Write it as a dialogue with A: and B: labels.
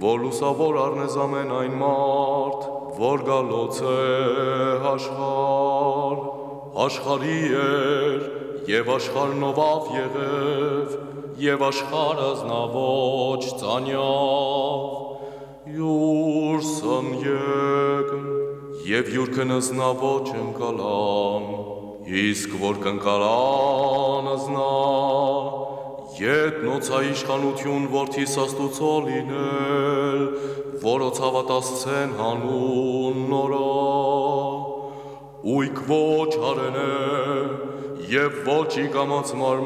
A: որ լուսավոր առնես ամենայն մարդ, որ գալոց է աշխարհ, աշխարհի էր, եւ աշխարհն ով եղև, եւ աշխարհը զնավոճ ծանյավ, յուր սնյեկ, եւ յուր կնզնավոճ ընկալան, իսկ որ կընկալան զնա, Ետնոցա իշխանություն որդիս աստուծո լինել, որոց հավատացցեն հանուն նորա, ույք ոչ արենե, և ոչ իկամաց մարմին,